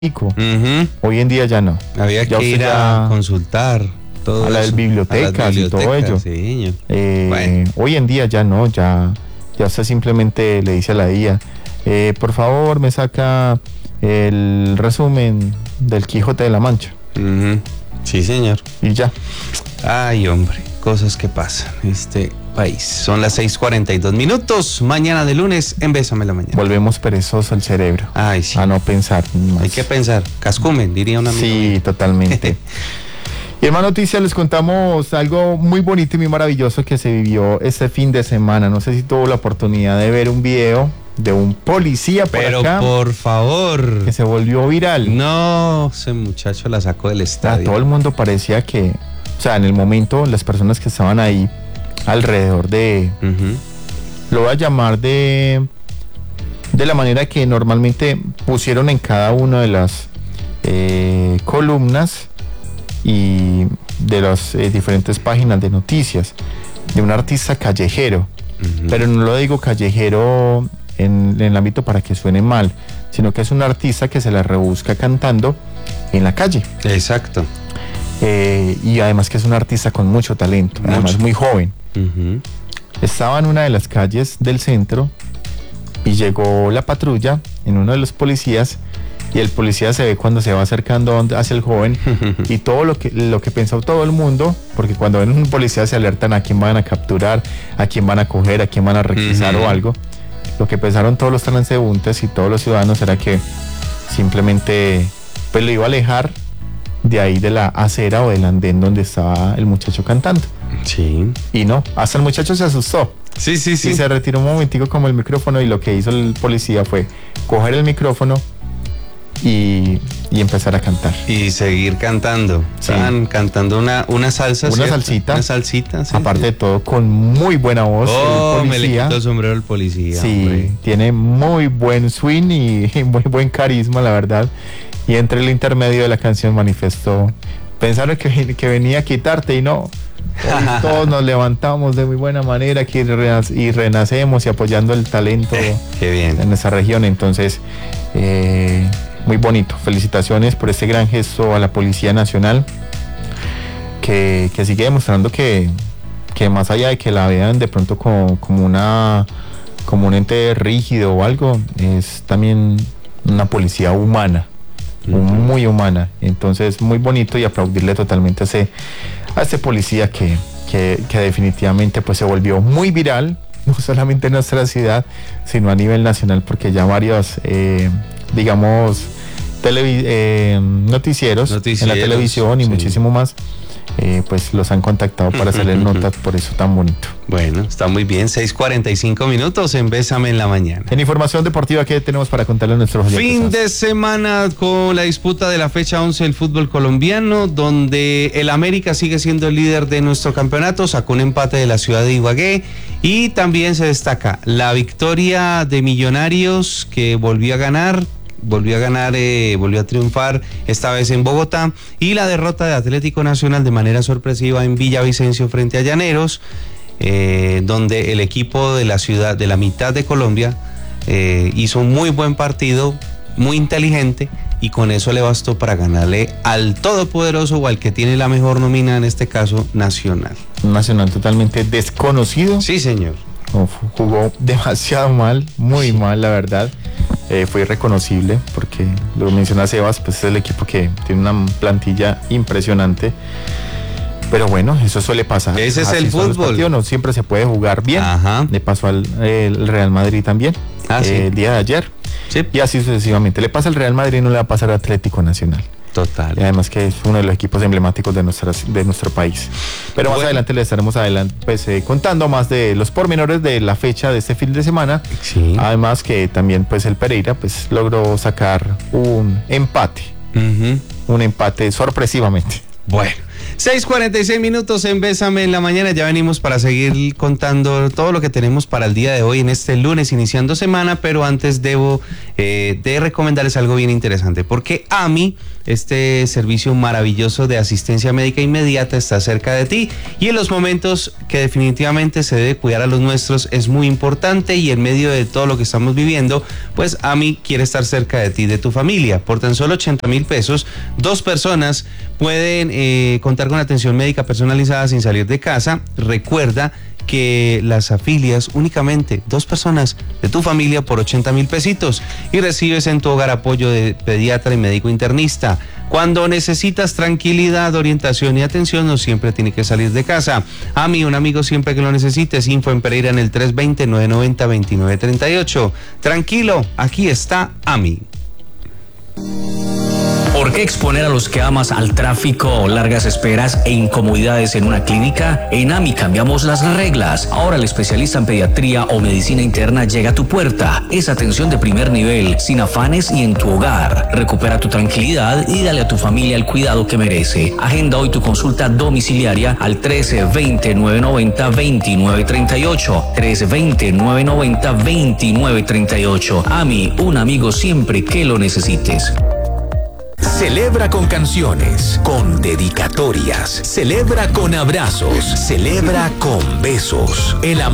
Hoy en día ya no. Había ya que ir a consultar todo a las bibliotecas y todo ello. Sí, bueno. Hoy en día ya no, ya usted simplemente le dice a la IA, por favor me saca el resumen del Quijote de la Mancha. Sí, señor. Y ya. Ay, hombre, cosas que pasan en este país. Son las 6:42. Mañana de lunes en Bésame la Mañana. Volvemos perezoso el cerebro. Ay, sí. A no pensar más. Hay que pensar. Cascumen, diría un amigo. Sí, totalmente. Y en más noticias les contamos algo muy bonito y muy maravilloso que se vivió este fin de semana. No sé si tuvo la oportunidad de ver un video de un policía por Pero acá, por favor, que se volvió viral. No, ese muchacho la sacó del estadio. Todo el mundo parecía que, o sea, en el momento las personas que estaban ahí alrededor de, lo voy a llamar de la manera que normalmente pusieron en cada una de las columnas y de las diferentes páginas de noticias, de un artista callejero, pero no lo digo callejero en el ámbito para que suene mal, sino que es un artista que se la rebusca cantando en la calle. Exacto. Y además que es un artista con mucho talento, además muy joven. Estaba en una de las calles del centro y llegó la patrulla en uno de los policías, y el policía se ve cuando se va acercando hacia el joven y todo lo que pensó todo el mundo, porque cuando ven un policía se alertan a quién van a capturar, a quién van a coger, a quién van a requisar o algo. Lo que pensaron todos los transeúntes y todos los ciudadanos era que simplemente pues lo iba a alejar de ahí de la acera o del andén donde estaba el muchacho cantando. Sí. Y no, hasta el muchacho se asustó. Sí. Y se retiró un momentico como el micrófono, y lo que hizo el policía fue coger el micrófono y empezar a cantar. Y seguir cantando. Sí. Estaban cantando una salsa. Una salsita. Una salsita, sí. Aparte de todo, con muy buena voz. Oh, el me le policía. quitó el sombrero el policía. Sí, hombre. Tiene muy buen swing y muy buen carisma, la verdad. Y entre el intermedio de la canción manifestó, pensaron que venía a quitarte y no. Hoy todos nos levantamos de muy buena manera aquí y renacemos y apoyando el talento qué bien. En esa región. Entonces, muy bonito. Felicitaciones por este gran gesto a la Policía Nacional, que sigue demostrando que más allá de que la vean de pronto como un ente rígido o algo, es también una policía humana, muy humana. Entonces, muy bonito, y aplaudirle totalmente a ese policía que definitivamente pues se volvió muy viral, no solamente en nuestra ciudad, sino a nivel nacional, porque ya varios digamos noticieros en la televisión y muchísimo más pues los han contactado para hacerle notas por eso tan bonito. Bueno, está muy bien. 6:45 en Bésame en la Mañana. En información deportiva, ¿qué tenemos para contarle a nuestros oyentes? Fin de semana con la disputa de la fecha 11 del fútbol colombiano, donde el América sigue siendo el líder de nuestro campeonato, sacó un empate de la ciudad de Ibagué, y también se destaca la victoria de Millonarios, que volvió a triunfar esta vez en Bogotá, y la derrota de Atlético Nacional de manera sorpresiva en Villavicencio frente a Llaneros, donde el equipo de la ciudad, de la mitad de Colombia, hizo un muy buen partido, muy inteligente, y con eso le bastó para ganarle al todopoderoso o al que tiene la mejor nómina, en este caso Nacional. Un Nacional totalmente desconocido. Sí, señor. Jugó demasiado mal, muy mal, la verdad. Fue irreconocible, porque lo menciona Sebas, pues es el equipo que tiene una plantilla impresionante. Pero bueno, eso suele pasar. Ese es el fútbol. No siempre se puede jugar bien. Le pasó al el Real Madrid también, sí. El día de ayer. Sí. Y así sucesivamente. Le pasa al Real Madrid, no le va a pasar al Atlético Nacional. Total. Y además que es uno de los equipos emblemáticos de nuestro país. Pero más adelante les estaremos contando más de los pormenores de la fecha de este fin de semana. Sí. Además que también pues el Pereira pues logró sacar un empate. Un empate sorpresivamente. Bueno, 6:46 minutos en Bésame en la Mañana. Ya venimos para seguir contando todo lo que tenemos para el día de hoy en este lunes iniciando semana, pero antes debo de recomendarles algo bien interesante, porque AMI, este servicio maravilloso de asistencia médica inmediata, está cerca de ti, y en los momentos que definitivamente se debe cuidar a los nuestros es muy importante, y en medio de todo lo que estamos viviendo, pues AMI quiere estar cerca de ti, de tu familia. Por tan solo 80,000 pesos, 2 personas pueden contar con atención médica personalizada sin salir de casa. Recuerda que las afilias únicamente 2 personas de tu familia por 80,000 pesitos y recibes en tu hogar apoyo de pediatra y médico internista. Cuando necesitas tranquilidad, orientación y atención, no siempre tiene que salir de casa. AMI, un amigo siempre que lo necesites. Info en Pereira en el 320-990-2938. Tranquilo, aquí está AMI. ¿Por qué exponer a los que amas al tráfico, largas esperas e incomodidades en una clínica? En AMI cambiamos las reglas. Ahora el especialista en pediatría o medicina interna llega a tu puerta. Es atención de primer nivel, sin afanes y en tu hogar. Recupera tu tranquilidad y dale a tu familia el cuidado que merece. Agenda hoy tu consulta domiciliaria al 320-990-2938. 320-990-2938. AMI, un amigo siempre que lo necesites. Celebra con canciones, con dedicatorias, celebra con abrazos, celebra con besos. El amor